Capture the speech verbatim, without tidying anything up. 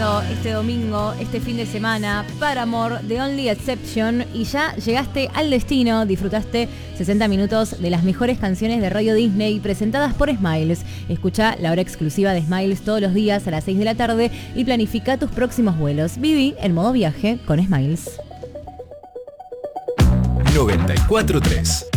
escuchando este domingo, este fin de semana, Paramore, The Only Exception, y ya llegaste al destino, disfrutaste sesenta minutos de las mejores canciones de Radio Disney presentadas por Smiles. Escucha la hora exclusiva de Smiles todos los días a las seis de la tarde y planifica tus próximos vuelos. Viví en modo viaje con Smiles. noventa y cuatro tres